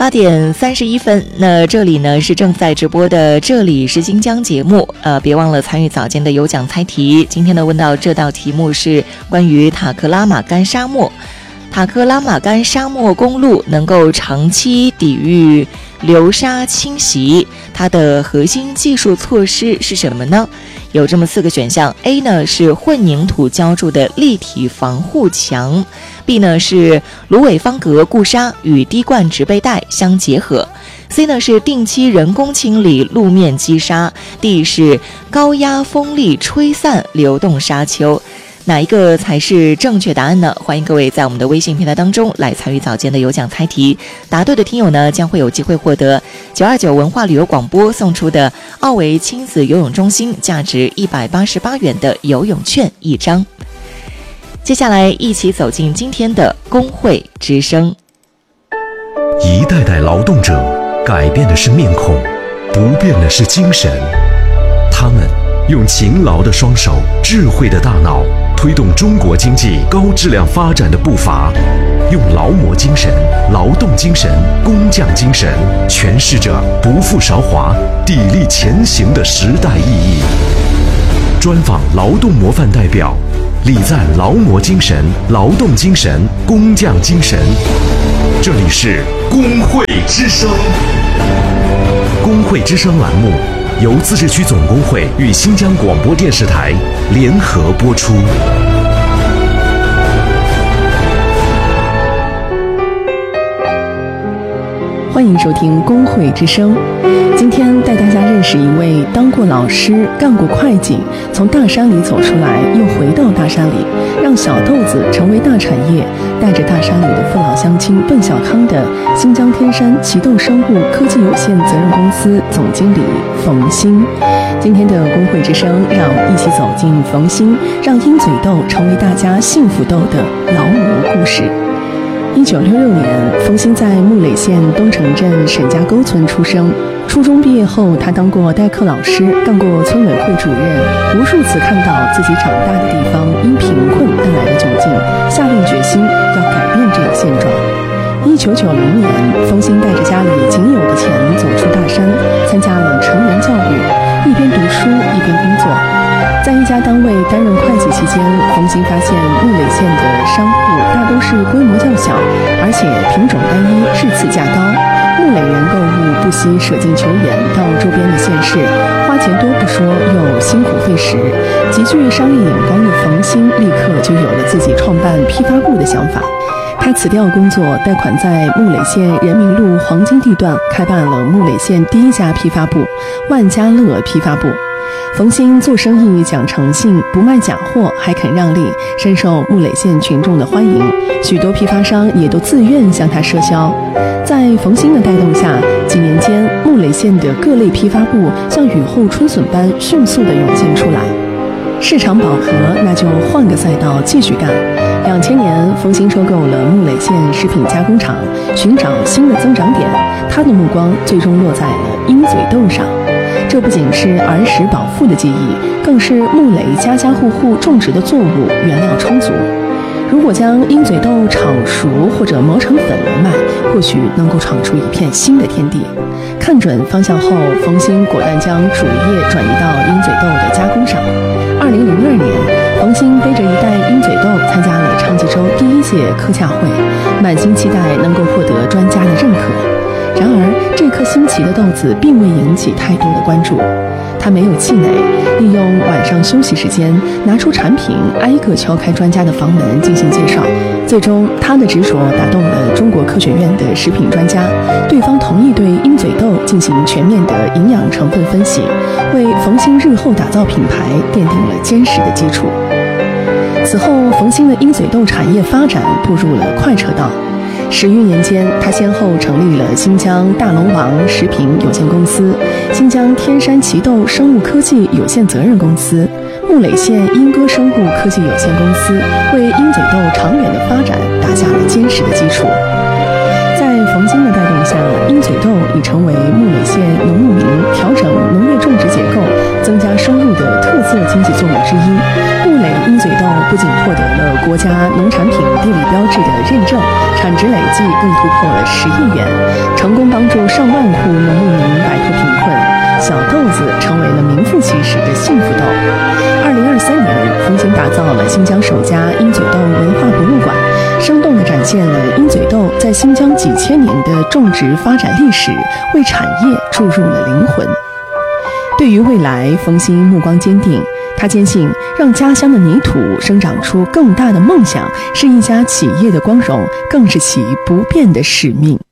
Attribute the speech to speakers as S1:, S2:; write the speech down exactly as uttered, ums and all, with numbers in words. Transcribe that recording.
S1: 八点三十一分，那这里呢是正在直播的这里是新疆节目，呃，别忘了参与早间的有奖猜题。今天呢问到这道题目是关于塔克拉玛干沙漠。塔克拉玛干沙漠公路能够长期抵御流沙侵袭，它的核心技术措施是什么呢？有这么四个选项 ：A 呢是混凝土浇筑的立体防护墙 ；B 呢是芦苇方格固沙与滴灌植被带相结合 ；C 呢是定期人工清理路面积沙 ；D 是高压风力吹散流动沙丘。哪一个才是正确答案呢？欢迎各位在我们的微信平台当中来参与早间的有奖猜题，答对的听友呢将会有机会获得九二九文化旅游广播送出的奥维亲子游泳中心价值一百八十八元的游泳券一张。接下来一起走进今天的工会之声。
S2: 一代代劳动者改变的是面孔，不变的是精神，他们用勤劳的双手，智慧的大脑，推动中国经济高质量发展的步伐，用劳模精神、劳动精神、工匠精神，诠释着不负韶华、砥砺前行的时代意义。专访劳动模范代表，礼赞劳模精神、劳动精神、工匠精神。这里是工会之声。工会之声栏目由自治区总工会与新疆广播电视台联合播出。
S3: 欢迎收听工会之声。今天带大家认识一位当过老师、干过会计，从大山里走出来，又回到大山里，让小豆子成为大产业，带着大山里的父老乡亲奔小康的新疆天山奇豆生物科技有限责任公司总经理冯鑫。今天的工会之声，让我们一起走进冯鑫让鹰嘴豆成为大家幸福豆的劳模故事。一九六六年，冯鑫在木垒县东城镇沈家沟村出生。初中毕业后，他当过代课老师，干过村委会主任，无数次看到自己长大的地方因贫困带来的窘境，下定决心要改变这个现状。一九九零年，冯鑫带着家里仅有的钱走出大山，参加了成人教育，一边读书一边工作。在一家单位担任会计期间，冯鑫发现木垒县的商户大都是规模较小，而且品种单一，质次价高。木垒人购物不惜舍近求远，到周边的县市，花钱多不说，又辛苦费时。极具商业眼光的冯鑫立刻就有了自己创办批发部的想法。他辞掉工作，贷款在木垒县人民路黄金地段开办了木垒县第一家批发部——万家乐批发部。冯鑫做生意讲诚信，不卖假货，还肯让利，深受木垒县群众的欢迎。许多批发商也都自愿向他赊销。在冯鑫的带动下，几年间，木垒县的各类批发部像雨后春笋般迅速地涌现出来。市场饱和，那就换个赛道继续干。两千年，冯鑫收购了木垒县食品加工厂，寻找新的增长点。他的目光最终落在了鹰嘴豆上。这不仅是儿时饱腹的记忆，更是木垒家家户户种植的作物原料充足。如果将鹰嘴豆炒熟或者磨成粉来卖，或许能够闯出一片新的天地。看准方向后，冯鑫果断将主业转移到鹰嘴豆的加工上。二零零二年，冯鑫背着一袋鹰嘴豆参加了昌吉州第一届科洽会，满心期待能够获得专家的认可。然而，这颗新奇的豆子并未引起太多的关注。他没有气馁，利用晚上休息时间，拿出产品，挨个敲开专家的房门进行介绍。最终，他的执着打动了中国科学院的食品专家，对方同意对鹰嘴豆进行全面的营养成分分析，为冯鑫日后打造品牌奠定了坚实的基础。此后，冯鑫的鹰嘴豆产业发展步入了快车道。十余年间，他先后成立了新疆大龙王食品有限公司、新疆天山奇豆生物科技有限责任公司、木垒县鹰哥生物科技有限公司，为鹰嘴豆长远的发展打下了坚实的基础。在冯鑫的带动下， 下，鹰嘴豆已成为木垒县农牧民调整农业种植结构、增加收入的特色经济作物之一。木垒鹰嘴豆不仅获得了国家农产品地理标志的认证，产值累计更突破了十亿元，成功帮助上万户农牧民摆脱贫困。小豆子成为了名副其实的幸福豆。二零二三年，冯鑫打造了新疆首家鹰嘴豆文化博物馆，生动地展现了鹰嘴豆在新疆几千年的种植发展历史，为产业注入了灵魂。对于未来，冯鑫目光坚定，他坚信让家乡的泥土生长出更大的梦想，是一家企业的光荣，更是其不变的使命。